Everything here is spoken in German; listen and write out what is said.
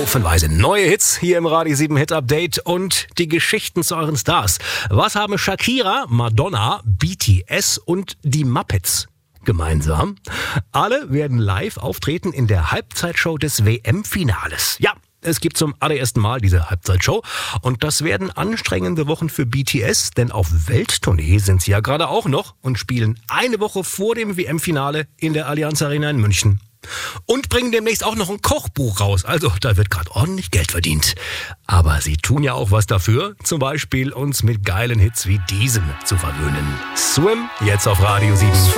Haufenweise neue Hits hier im Radio 7 Hit Update und die Geschichten zu euren Stars. Was haben Shakira, Madonna, BTS und die Muppets gemeinsam? Alle werden live auftreten in der Halbzeitshow des WM-Finales. Ja, es gibt zum allerersten Mal diese Halbzeitshow und das werden anstrengende Wochen für BTS, denn auf Welttournee sind sie ja gerade auch noch und spielen eine Woche vor dem WM-Finale in der Allianz Arena in München. Und bringen demnächst auch noch ein Kochbuch raus. Also da wird gerade ordentlich Geld verdient. Aber sie tun ja auch was dafür. Zum Beispiel uns mit geilen Hits wie diesem zu verwöhnen. Swim, jetzt auf Radio 7.